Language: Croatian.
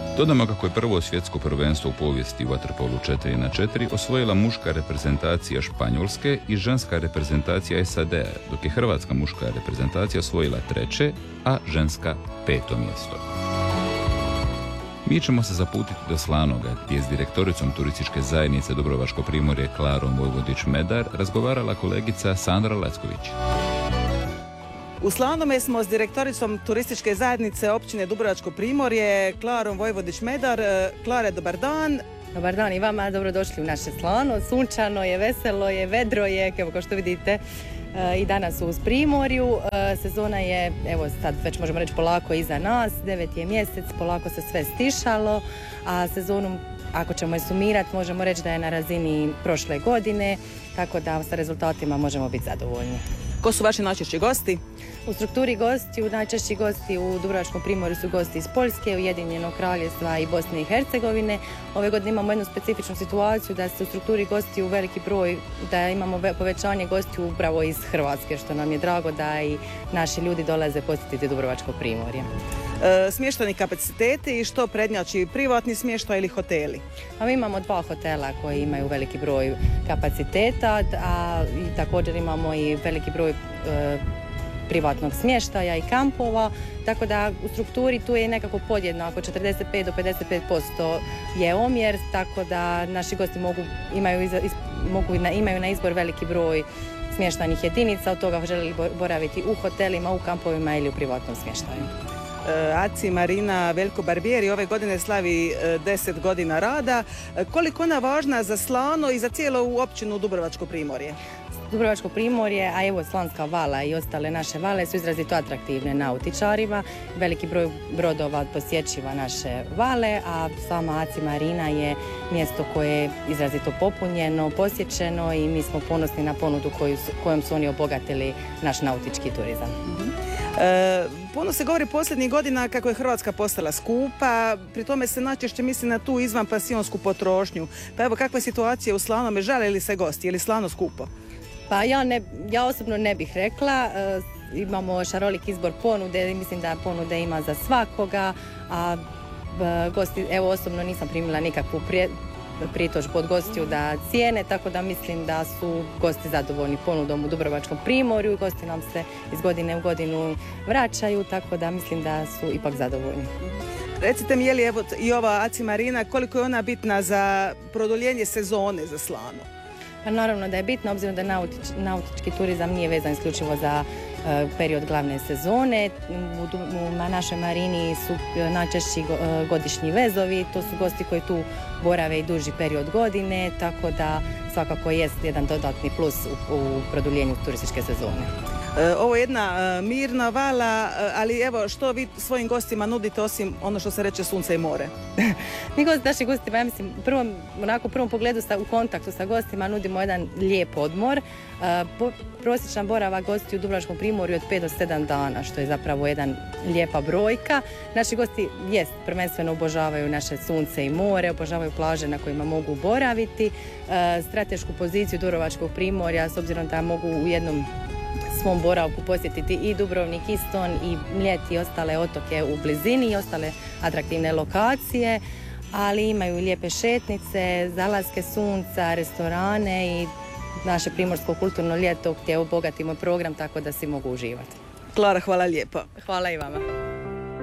Dodamo kako je prvo svjetsko prvenstvo u povijesti u vaterpolu 4x4 osvojila muška reprezentacija Španjolske i ženska reprezentacija SAD-a, dok je hrvatska muška reprezentacija osvojila 3., a ženska 5. mjesto. Mi ćemo se zaputiti do Slanoga, gdje je s direktoricom turističke zajednice Dubrovačko primorje Klarom Vojvodić-Medar razgovarala kolegica Sandra Lecković. U Slanome smo s direktoricom turističke zajednice općine Dubrovačko primorje Klarom Vojvodić-Medar. Klare, dobar dan. Dobar dan i vama, dobrodošli u naše Slano. Sunčano je, veselo je, vedro je, evo kao što vidite i danas u Primorju. Sezona je, evo sad već možemo reći polako iza nas, 9. je mjesec, polako se sve stišalo, a sezonu, ako ćemo je sumirati, možemo reći da je na razini prošle godine, tako da sa rezultatima možemo biti zadovoljni. Ko su vaši najčešći gosti? U strukturi gostiju, najčešći gosti u Dubrovačkom primorju su gosti iz Poljske, Ujedinjenog Kraljevstva i Bosne i Hercegovine. Ove godine imamo jednu specifičnu situaciju da se u strukturi gostiju veliki broj, da imamo povećanje gostiju upravo iz Hrvatske, što nam je drago da i naši ljudi dolaze posjetiti Dubrovačko primorje. Smještajni kapaciteti i što prednjači, privatni smještaj ili hoteli? A mi imamo 2 hotela koji imaju veliki broj kapaciteta, a i također imamo i veliki broj privatnog smještaja i kampova, tako da u strukturi tu je nekako podjednako, 45 do 55% je omjer, tako da naši gosti imaju na izbor veliki broj smještajnih jedinica, od toga žele boraviti u hotelima, u kampovima ili u privatnom smještaju. ACI Marina Veljko Barbieri ove godine slavi 10 godina rada. Koliko ona važna za Slano i za cijelu općinu Dubrovačko primorje? Dubrovačko primorje, a evo Slanska vala i ostale naše vale su izrazito atraktivne nautičarima. Veliki broj brodova posjećiva naše vale, a sama ACI Marina je mjesto koje je izrazito popunjeno, posjećeno i mi smo ponosni na ponudu kojom su oni obogatili naš nautički turizam. Puno se govori posljednjih godina kako je Hrvatska postala skupa, pri tome se najčešće misli na tu izvanpansionsku potrošnju. Pa evo, kakva je situacija u Slanome, žale li se gosti, je li Slano skupo? Pa ja osobno ne bih rekla, imamo šarolik izbor ponude i mislim da ponude ima za svakoga, a gosti, evo osobno nisam primila nikakvu pritužbu od gostiju da cijene, tako da mislim da su gosti zadovoljni ponudom u Dubrovačkom primorju i gosti nam se iz godine u godinu vraćaju, tako da mislim da su ipak zadovoljni. Recite mi, je li evo i ova ACI Marina, koliko je ona bitna za produljenje sezone za Slano? Pa naravno da je bitno, obzirom da nautički turizam nije vezan isključivo za period glavne sezone. Na našoj marini su najčešći godišnji vezovi, to su gosti koji tu borave i duži period godine, tako da svakako jest jedan dodatni plus u produljenju turističke sezone. Ovo je jedna mirna vala, ali evo što vi svojim gostima nudite osim ono što se reče sunce i more? Mi našim gostima, ja mislim, u prvom pogledu u kontaktu sa gostima nudimo jedan lijep odmor. Prosječan boravak gosti u Dubrovačkom primorju od 5 do 7 dana, što je zapravo jedan lijepa brojka. Naši gosti prvenstveno obožavaju naše sunce i more, obožavaju plaže na kojima mogu boraviti. Stratešku poziciju Dubrovačkog primorja, s obzirom da mogu u jednom svom boravku posjetiti i Dubrovnik, i Ston, i Mljet i ostale otoke u blizini i ostale atraktivne lokacije, ali imaju i lijepe šetnice, zalaske sunca, restorane i naše primorsko kulturno ljeto gdje obogatimo program tako da svi mogu uživati. Klara, hvala lijepo. Hvala i vama.